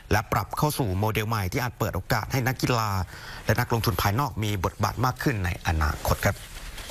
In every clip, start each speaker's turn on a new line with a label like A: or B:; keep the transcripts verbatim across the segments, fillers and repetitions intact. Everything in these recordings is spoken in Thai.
A: และปรับเข้าสู่โมเดลใหม่ที่อาจเปิดโอกาสให้นักกีฬาและนักลงทุนภายนอกมีบทบาทมากขึ้นในอนาคตครับ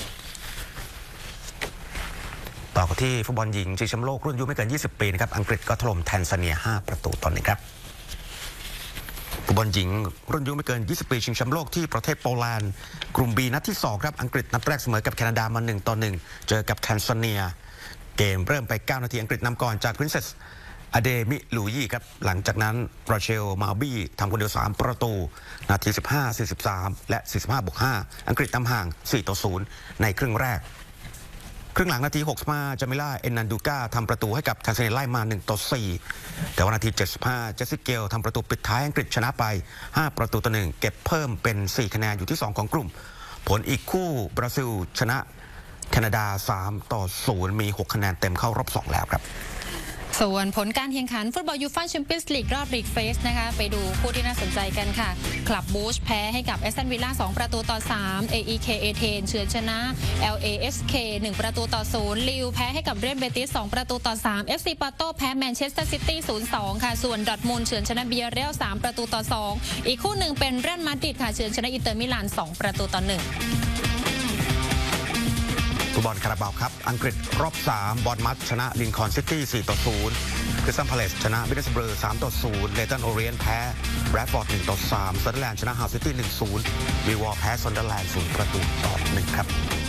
A: ต่อกันที่ฟุตบอลหญิงชิงแชมป์โลกรุ่นอายุไม่เกินยี่สิบปีนะครับอังกฤษก็ถล่มแทนซาเนียห้าประตูต่อหนึ่งครับฟุตบอลหญิงรุ่นอายุไม่เกินยี่สิบปีชิงแชมป์โลกที่ประเทศโปแลนด์กลุ่ม B นัดที่สองครับอังกฤษนัดแรกเสมอกับแคนาดามาหนึ่งต่อหนึ่งเจอกับแทนซาเนียเกมเริ่มไปเก้านาทีอังกฤษนำก่อนจากพรินเซสอเดมิลูยี่ครับหลังจากนั้นราเชลมาบี้ทำคนเดียวสามประตูนาทีสิบห้า สี่สิบสามและสี่สิบห้าบวกห้าอังกฤษนำห่างสี่ต่อศูนย์ในครึ่งแรกครึ่งหลังนาทีหกสิบห้าจามิล่าเอ็นนันดูก้าทำประตูให้กับแทนซาเนียไล่มาหนึ่งต่อสี่แต่ว่านาทีเจ็ดสิบห้าเจสซี่เกลทำประตูปิดท้ายอังกฤษชนะไปห้าประตูต่อหนึ่งเก็บเพิ่มเป็นสี่คะแนนอยู่ที่สองของกลุ่มผลอีกคู่บราซิลชนะแคนาดาสามต่อศูนย์มีหกคะแนนเต็มเข้ารอบสองแล้วครับ
B: ส่วนผลการแข่งขันฟุตบอลยูฟ่าแชมเปี้ยนส์ลีกรอบลีกเฟสนะคะไปดูคู่ที่น่าสนใจกันค่ะคลับบูชแพ้ให้กับแอสตันวิลล่าสองประตูต่อสาม เอ อี เค เอ เทนเฉือนชนะ แอล เอ เอส เค หนึ่งประตูต่อศูนย์ลิวแพ้ให้กับเรอัลเบติสสองประตูต่อสาม เอฟ ซี ปอร์โตแพ้แมนเชสเตอร์ซิตี้ ศูนย์สอง ค่ะส่วนดอร์ทมุนด์เฉือนชนะเบียร์เรียลสามประตูต่อสองอีกคู่หนึ่งเป็นเรอัลมาดริดค่ะเฉือนชนะอินเตอร์มิลานสองประตูต่อหนึ่ง
A: ฟุตบอลคาราบาวครับอังกฤษรอบสามบอร์นมัธชนะลินคอล์นซิตี้สี่ต่อศูนย์คริสตัลพาเลซชนะมิดเดิลสเบอร์สามต่อศูนย์เลตันโอเรียนแพ้แบรดฟอร์ดหนึ่งต่อสามซันเดอร์แลนด์ชนะฮาวซิตี้หนึ่งศูนย์วิลวอร์แพ้ซันเดอร์แลนด์ศูนย์ประตูต่อหนึ่งครับ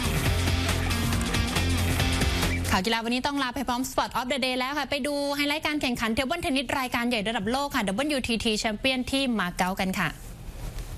B: ข่าวกีฬาวันนี้ต้องลาไปพร้อม Sport of the Day แล้วค่ะไปดูไฮไลท์การแข่งขันเทเบิลเทนนิสรายการใหญ่ระดับโลกค่ะ ดับเบิลยู ที ที แชมเปี้ยนที่มาเก๊ากันค่ะ